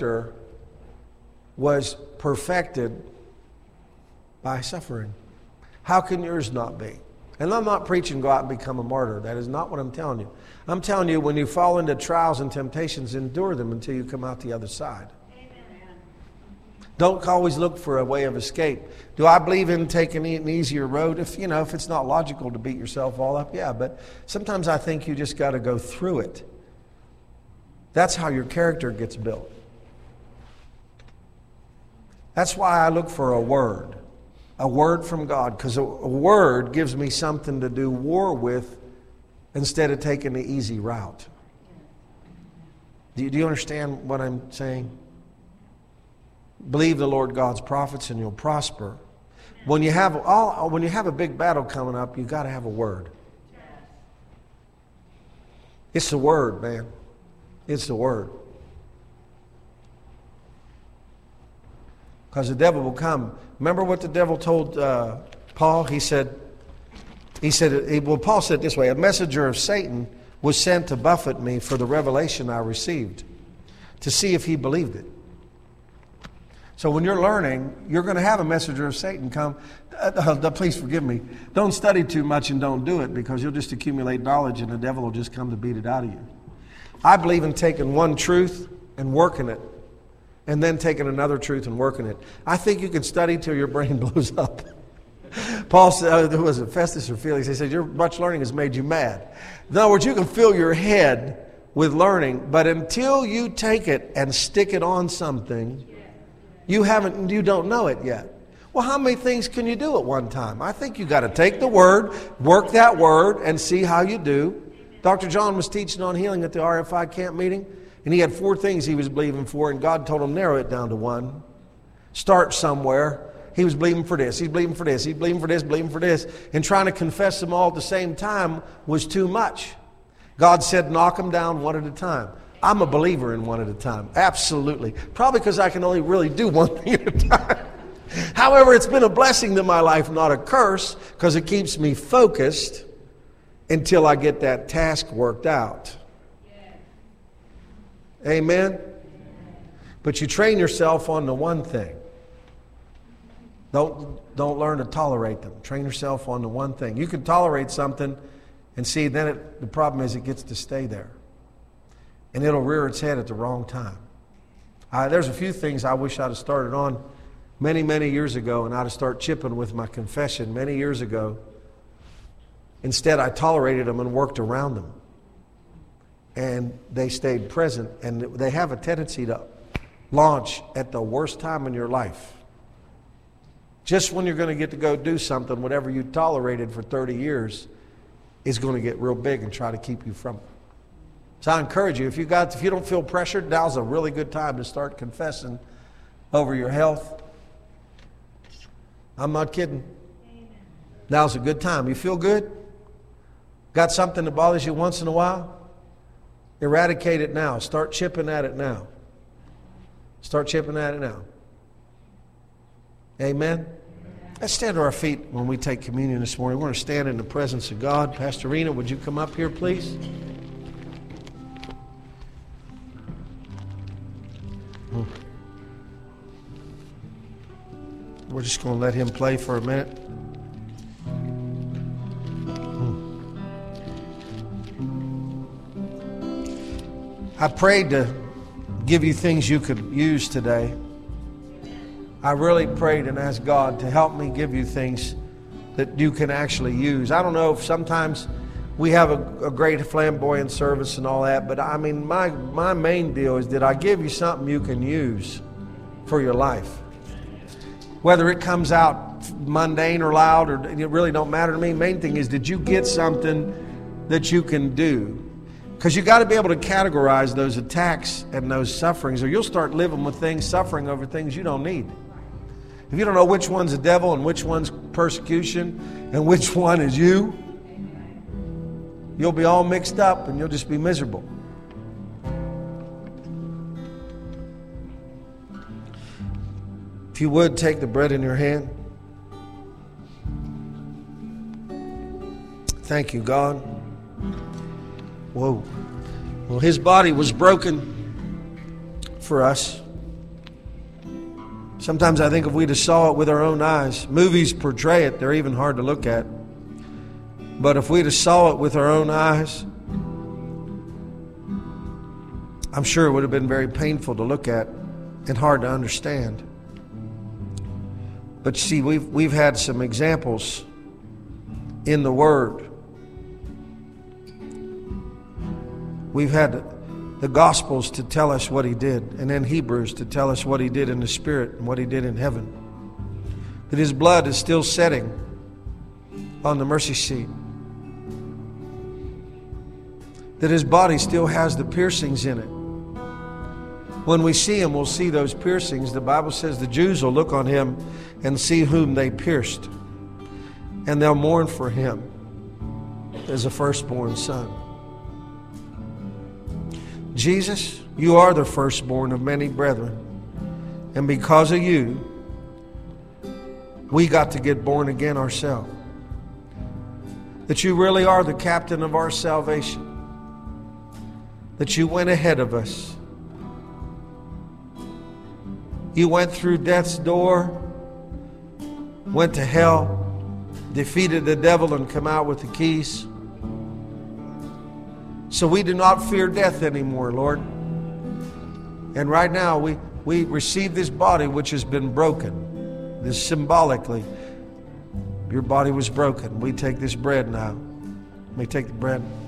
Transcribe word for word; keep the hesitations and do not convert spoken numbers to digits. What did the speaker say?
character was perfected by suffering. How can yours not be? And I'm not preaching go out and become a martyr. That is not what I'm telling you. I'm telling you, when you fall into trials and temptations, endure them until you come out the other side. Amen. Don't always look for a way of escape. Do I believe in taking an easier road? If you know, if it's not logical to beat yourself all up, yeah. But sometimes I think you just got to go through it. That's how your character gets built. That's why I look for a word. A word from God, because a, a word gives me something to do war with instead of taking the easy route. Do you, do you understand what I'm saying? Believe the Lord God's prophets and you'll prosper. When you have all, when you have a big battle coming up, you got to have a word. It's the word, man. It's the word. Because the devil will come. Remember what the devil told uh, Paul? He said, he said, well, Paul said it this way, a messenger of Satan was sent to buffet me for the revelation I received, to see if he believed it. So when you're learning, you're going to have a messenger of Satan come. Uh, uh, please forgive me. Don't study too much and don't do it, because you'll just accumulate knowledge and the devil will just come to beat it out of you. I believe in taking one truth and working it, and then taking another truth and working it. I think you can study till your brain blows up. Paul said, uh, who was it, Festus or Felix? He said, your much learning has made you mad. In other words, you can fill your head with learning, but until you take it and stick it on something, you haven't, you don't know it yet. Well, how many things can you do at one time? I think you got to take the word, work that word, and see how you do. Doctor John was teaching on healing at the R F I camp meeting. And he had four things he was believing for, and God told him, narrow it down to one. Start somewhere. He was believing for this. He's believing for this. He's believing for this, believing for this. And trying to confess them all at the same time was too much. God said, knock them down one at a time. I'm a believer in one at a time. Absolutely. Probably because I can only really do one thing at a time. However, it's been a blessing to my life, not a curse, because it keeps me focused until I get that task worked out. Amen? But you train yourself on the one thing. Don't, don't learn to tolerate them. Train yourself on the one thing. You can tolerate something and see, then it, the problem is it gets to stay there. And it'll rear its head at the wrong time. Uh, there's a few things I wish I'd have started on many, many years ago, and I'd have started chipping with my confession many years ago. Instead, I tolerated them and worked around them. And they stayed present, and they have a tendency to launch at the worst time in your life. Just when you're going to get to go do something, whatever you tolerated for thirty years is going to get real big and try to keep you from it. So I encourage you, if you got, if you don't feel pressured, now's a really good time to start confessing over your health. I'm not kidding. Now's a good time. You feel good? Got something that bothers you once in a while? Eradicate it now. Start chipping at it now. Start chipping at it now. Amen? Let's stand to our feet when we take communion this morning. We're going to stand in the presence of God. Pastor Rena, would you come up here, please? We're just going to let him play for a minute. I prayed to give you things you could use today. I really prayed and asked God to help me give you things that you can actually use. I don't know if sometimes we have a, a great flamboyant service and all that, but I mean, my, my main deal is, did I give you something you can use for your life? Whether it comes out mundane or loud, or it really don't matter to me. Main thing is, did you get something that you can do? Because you got to be able to categorize those attacks and those sufferings, or you'll start living with things, suffering over things you don't need. If you don't know which one's the devil and which one's persecution and which one is you, you'll be all mixed up and you'll just be miserable. If you would, take the bread in your hand. Thank you, God. Whoa. Well, his body was broken for us. Sometimes I think if we just saw it with our own eyes, movies portray it, they're even hard to look at. But if we just saw it with our own eyes, I'm sure it would have been very painful to look at and hard to understand. But see, we've, we've had some examples in the Word. We've had the Gospels to tell us what He did, and then Hebrews to tell us what He did in the Spirit and what He did in heaven. That His blood is still setting on the mercy seat. That His body still has the piercings in it. When we see Him, we'll see those piercings. The Bible says the Jews will look on Him and see whom they pierced. And they'll mourn for Him as a firstborn son. Jesus, you are the firstborn of many brethren. And because of you, we got to get born again ourselves. That you really are the captain of our salvation. That you went ahead of us. You went through death's door, went to hell, defeated the devil and come out with the keys. So we do not fear death anymore, Lord. And right now we, we receive this body which has been broken. This symbolically, your body was broken. We take this bread now. May take the bread.